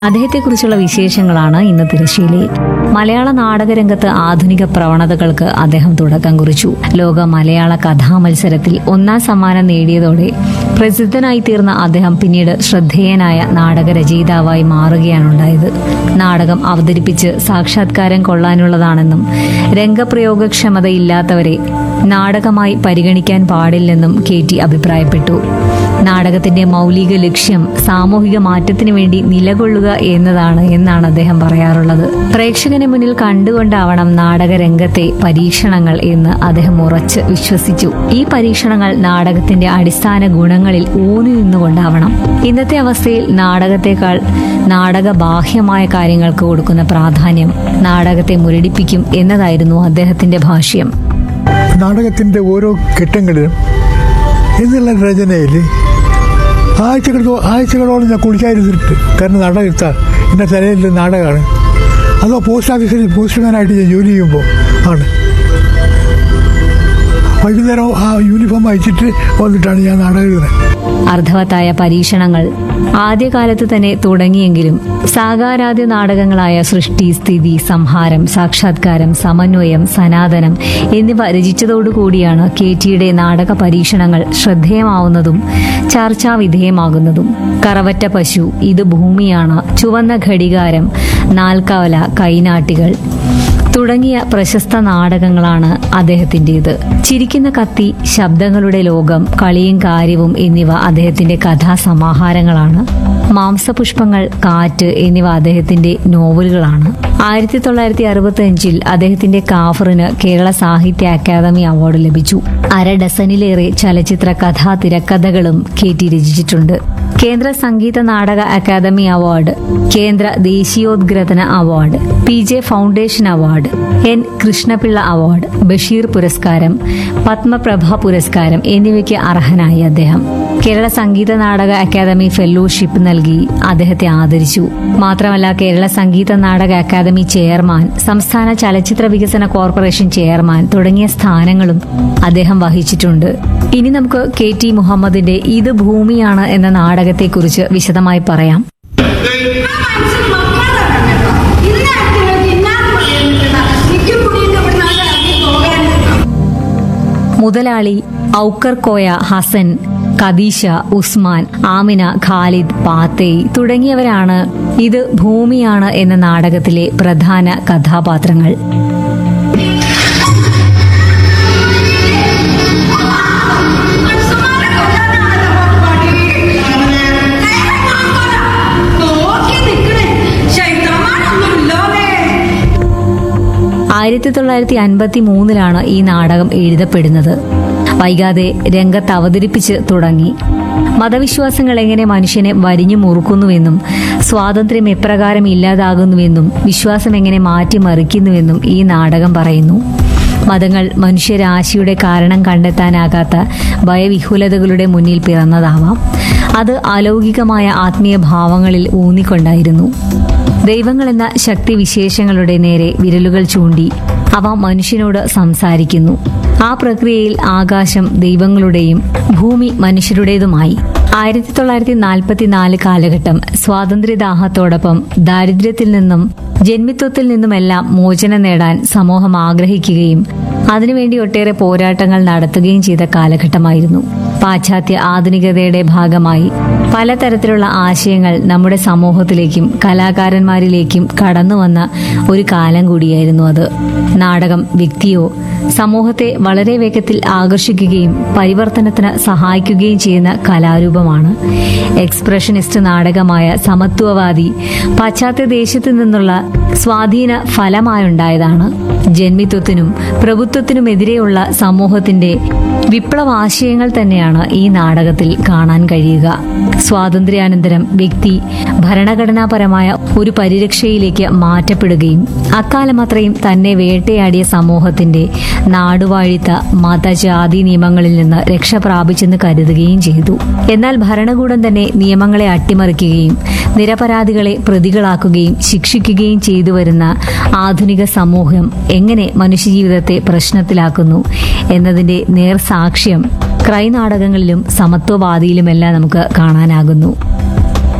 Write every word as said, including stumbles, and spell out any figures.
അദ്ദേഹത്തെക്കുറിച്ചുള്ള വിശേഷങ്ങളാണ് ഇന്ന് തിരശ്ശീലയിൽ. മലയാള നാടകരംഗത്ത് ആധുനിക പ്രവണതകൾക്ക് അദ്ദേഹം തുടക്കം കുറിച്ചു. ലോക മലയാള കഥാമത്സരത്തിൽ ഒന്നാം സമ്മാനം നേടിയതോടെ പ്രസിദ്ധനായി തീർന്ന അദ്ദേഹം പിന്നീട് ശ്രദ്ധേയനായ നാടകരചയിതാവായി മാറുകയാണുണ്ടായത്. നാടകം അവതരിപ്പിച്ച് സാക്ഷാത്കാരം കൊള്ളാനുള്ളതാണെന്നും രംഗപ്രയോഗക്ഷമതയില്ലാത്തവരെ നാടകമായി പരിഗണിക്കാൻ പാടില്ലെന്നും കെ ടി അഭിപ്രായപ്പെട്ടു. നാടകത്തിന്റെ മൗലിക ലക്ഷ്യം സാമൂഹിക മാറ്റത്തിനു വേണ്ടി നിലകൊള്ളുക എന്നതാണ് എന്നാണ് അദ്ദേഹം പറയാറുള്ളത്. പ്രേക്ഷകനെ മുന്നിൽ കണ്ടുകൊണ്ടാവണം നാടകരംഗത്തെ പരീക്ഷണങ്ങൾ എന്ന് അദ്ദേഹം ഉറച്ച് വിശ്വസിച്ചു. ഈ പരീക്ഷണങ്ങൾ നാടകത്തിന്റെ അടിസ്ഥാന ഗുണങ്ങളിൽ ഊന്നി നിന്നുകൊണ്ടാവണം. ഇന്നത്തെ അവസ്ഥയിൽ നാടകത്തെക്കാൾ നാടക ബാഹ്യമായ കാര്യങ്ങൾക്ക് കൊടുക്കുന്ന പ്രാധാന്യം നാടകത്തെ മുരടിപ്പിക്കും എന്നതായിരുന്നു അദ്ദേഹത്തിന്റെ ഭാഷ്യം. നാടകത്തിന്റെ ഓരോ ഘട്ടങ്ങളിലും എന്നുള്ള രചനയിൽ ആഴ്ചകളോ ആഴ്ചകളോളം ഞാൻ കുളിക്കാതിരുന്നിട്ട്, കാരണം നാടകം എടുത്താൽ എൻ്റെ തലയിൽ നാടകമാണ്. അതോ പോസ്റ്റ് ഓഫീസിൽ പോസ്റ്റ്മാനായിട്ട് ഞാൻ ജോലി ചെയ്യുമ്പോൾ ആണ് വൈകുന്നേരം ആ യൂണിഫോം അയച്ചിട്ട് വന്നിട്ടാണ് ഞാൻ നാടകം എഴുതുന്നത്. അർത്ഥവത്തായ പരീക്ഷണങ്ങൾ ആദ്യകാലത്ത് തന്നെ തുടങ്ങിയെങ്കിലും സാകാരാദ്യ നാടകങ്ങളായ സൃഷ്ടി, സ്ഥിതി, സംഹാരം, സാക്ഷാത്കാരം, സമന്വയം, സനാതനം എന്നിവ രചിച്ചതോടുകൂടിയാണ് കെ ടിയുടെ നാടക പരീക്ഷണങ്ങൾ ശ്രദ്ധേയമാവുന്നതും ചർച്ചാവിധേയമാകുന്നതും. കറവറ്റ പശു, ഇത് ഭൂമിയാണ്, ചുവന്ന ഘടികാരം, നാൽക്കവല, കൈനാട്ടികൾ തുടങ്ങിയ പ്രശസ്ത നാടകങ്ങളാണ് അദ്ദേഹത്തിന്റേത്. ചിരിക്കുന്ന കത്തി, ശബ്ദങ്ങളുടെ ലോകം, കളിയും കാര്യവും എന്നിവ അദ്ദേഹത്തിന്റെ കഥാസമാഹാരങ്ങളാണ്. മാംസപുഷ്പങ്ങൾ, കാറ്റ് എന്നിവ അദ്ദേഹത്തിന്റെ നോവലുകളാണ്. ആയിരത്തി തൊള്ളായിരത്തി അറുപത്തി അഞ്ചിൽ അദ്ദേഹത്തിന്റെ കാഫറിന് കേരള സാഹിത്യ അക്കാദമി അവാർഡ് ലഭിച്ചു. അര ഡസനിലേറെ ചലച്ചിത്ര കഥാ തിരക്കഥകളും കെ ടി രചിച്ചിട്ടുണ്ട്. കേന്ദ്ര സംഗീത നാടക അക്കാദമി അവാർഡ്, കേന്ദ്ര ദേശീയോദ്ഗ്രഥന award, P J foundation award, N Krishnapillai award, Basheer പുരസ്കാരം, പത്മപ്രഭ പുരസ്കാരം എന്നിവയ്ക്ക് അർഹനായി അദ്ദേഹം. കേരള സംഗീത നാടക അക്കാദമി ഫെലോഷിപ്പ് നൽകി അദ്ദേഹത്തെ ആദരിച്ചു. മാത്രമല്ല കേരള സംഗീത നാടക അക്കാദമി ചെയർമാൻ, സംസ്ഥാന ചലച്ചിത്ര വികസന കോർപ്പറേഷൻ ചെയർമാൻ തുടങ്ങിയ സ്ഥാനങ്ങളും അദ്ദേഹം വഹിച്ചിട്ടുണ്ട്. ഇനി നമുക്ക് കെ ടി മുഹമ്മദിന്റെ ഇത് ഭൂമിയാണ് എന്ന നാടകത്തെക്കുറിച്ച് വിശദമായി പറയാം. മുതലാളി, ഔക്കർ കോയ, ഹസൻ, ഖദീഷ, ഉസ്മാൻ, ആമിന, ഖാലിദ്, പാത്തേയ് തുടങ്ങിയവരാണ് ഇത് ഭൂമിയാണ് എന്ന നാടകത്തിലെ പ്രധാന കഥാപാത്രങ്ങൾ. ആയിരത്തി തൊള്ളായിരത്തി അൻപത്തി മൂന്നിലാണ് ഈ നാടകം എഴുതപ്പെടുന്നത്. വൈകാതെ രംഗത്ത് അവതരിപ്പിച്ച് തുടങ്ങി. മതവിശ്വാസങ്ങൾ എങ്ങനെ മനുഷ്യനെ വരിഞ്ഞു മുറുക്കുന്നുവെന്നും സ്വാതന്ത്ര്യം എപ്രകാരം ഇല്ലാതാകുന്നുവെന്നും വിശ്വാസം എങ്ങനെ മാറ്റിമറിക്കുന്നുവെന്നും ഈ നാടകം പറയുന്നു. മതങ്ങൾ മനുഷ്യരാശിയുടെ കാരണം കണ്ടെത്താനാകാത്ത ഭയവിഹുലതകളുടെ മുന്നിൽ പിറന്നതാവാം. അത് അലൗകികമായ ആത്മീയ ഭാവങ്ങളിൽ ഊന്നിക്കൊണ്ടായിരുന്നു. ദൈവങ്ങളെന്ന ശക്തിവിശേഷങ്ങളുടെ നേരെ വിരലുകൾ ചൂണ്ടി അവ മനുഷ്യനോട് സംസാരിക്കുന്നു. ആ പ്രക്രിയയിൽ ആകാശം ദൈവങ്ങളുടെയും ഭൂമി മനുഷ്യരുടേതുമായി. ആയിരത്തി തൊള്ളായിരത്തി നാൽപ്പത്തിനാല് കാലഘട്ടം സ്വാതന്ത്ര്യദാഹത്തോടൊപ്പം ദാരിദ്ര്യത്തിൽ നിന്നും ജന്മിത്വത്തിൽ നിന്നുമെല്ലാം മോചനം നേടാൻ സമൂഹം ആഗ്രഹിക്കുകയും അതിനുവേണ്ടി ഒട്ടേറെ പോരാട്ടങ്ങൾ നടത്തുകയും ചെയ്ത കാലഘട്ടമായിരുന്നു. പാശ്ചാത്യ ആധുനികതയുടെ ഭാഗമായി പലതരത്തിലുള്ള ആശയങ്ങൾ നമ്മുടെ സമൂഹത്തിലേക്കും കലാകാരന്മാരിലേക്കും കടന്നുവന്ന ഒരു കാലം കൂടിയായിരുന്നു അത്. നാടകം വ്യക്തിയോ സമൂഹത്തെ വളരെ വേഗത്തിൽ ആകർഷിക്കുകയും പരിവർത്തനത്തിന് സഹായിക്കുകയും ചെയ്യുന്ന കലാരൂപമാണ്. എക്സ്പ്രഷനിസ്റ്റ് നാടകമായ സമത്വവാദി പാശ്ചാത്യ ദേശത്തു നിന്നുള്ള സ്വാധീന ഫലമായുണ്ടായതാണ്. ജന്മിത്വത്തിനും പ്രഭുത്വത്തിനുമെതിരെയുള്ള സമൂഹത്തിന്റെ വിപ്ലവാശയങ്ങൾ തന്നെയാണ് ഈ നാടകത്തിൽ കാണാൻ കഴിയുക. സ്വാതന്ത്ര്യാനന്തരം വ്യക്തി ഭരണഘടനാപരമായ ഒരു പരിരക്ഷയിലേക്ക് മാറ്റപ്പെടുകയും അക്കാലം അത്രയും തന്നെ വേട്ടയാടിയ സമൂഹത്തിന്റെ നാടുവാഴിത്ത മതജാതി നിയമങ്ങളിൽ നിന്ന് രക്ഷ പ്രാപിച്ചെന്ന് കരുതുകയും ചെയ്തു. എന്നാൽ ഭരണകൂടം തന്നെ നിയമങ്ങളെ അട്ടിമറിക്കുകയും നിരപരാധികളെ പ്രതികളാക്കുകയും ശിക്ഷിക്കുകയും ചെയ്തു വരുന്ന ആധുനിക സമൂഹം എങ്ങനെ മനുഷ്യജീവിതത്തെ പ്രശ്നത്തിലാക്കുന്നു എന്നതിന്റെ നേർസാക്ഷ്യം ക്രൈ നാടകങ്ങളിലും സമത്വവാദിയിലുമെല്ലാം നമുക്ക് കാണാനാകുന്നു.